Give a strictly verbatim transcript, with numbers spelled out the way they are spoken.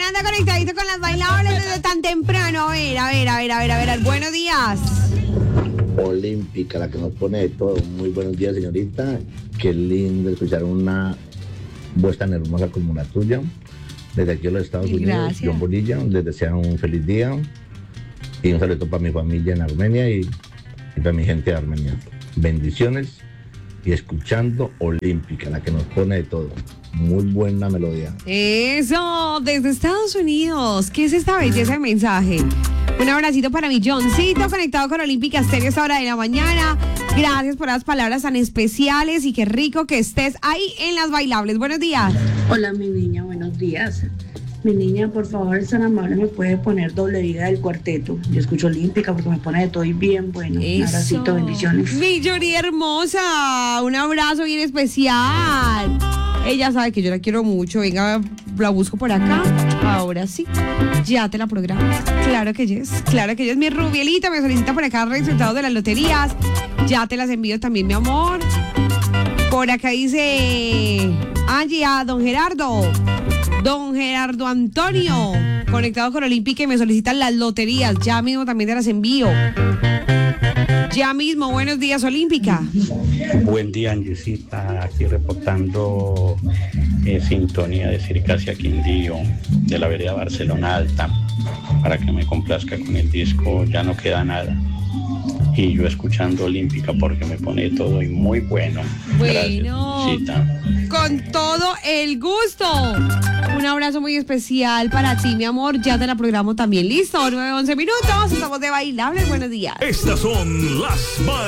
anda conectadito con las bailables desde tan temprano. A ver, a ver, a ver, a ver, a ver. Buenos días. Olímpica, la que nos pone de todo. Muy buenos días, señorita. Qué lindo escuchar una voz tan hermosa como la tuya. Desde aquí a los Estados Unidos, Gracias. John Bolilla, les deseo un feliz día y un saludo para mi familia en Armenia y, y para mi gente de Armenia. Bendiciones y escuchando Olímpica, la que nos pone de todo. Muy buena melodía. Eso, desde Estados Unidos. ¿Qué es esta belleza de mensaje? Un abracito para mi Johncito, conectado con Olímpica Estéreo a esta hora de la mañana. Gracias por las palabras tan especiales y qué rico que estés ahí en las bailables. Buenos días. Hola, mi niña, buenos días. Mi niña, por favor, es tan amable, me puede poner Doble Vida del cuarteto. Yo escucho Olímpica porque me pone de todo y bien bueno. Un abracito, bendiciones. Mi Yuri hermosa, un abrazo bien especial. Ella sabe que yo la quiero mucho. Venga, la busco por acá. Ahora sí, ya te la programo. Claro que yes, claro que yes. Mi Rubielita me solicita por acá resultados de las loterías. Ya te las envío también, mi amor. Por acá dice Angie a don Gerardo. Don Gerardo Antonio, conectado con Olímpica y me solicitan las loterías. Ya mismo también te las envío. Ya mismo, buenos días, Olímpica. Buen día, Angisita, aquí reportando eh, sintonía de Circasia Quindío, de la vereda Barcelona Alta, para que me complazca con el disco Ya no queda nada. Y yo escuchando Olímpica porque me pone todo y muy bueno. Bueno, Gracias, Angisita. Con todo el gusto. Un abrazo muy especial para ti, mi amor. Ya te la programo también. Listo, nueve once minutos. Estamos de bailables. Buenos días. Estas son las bailables.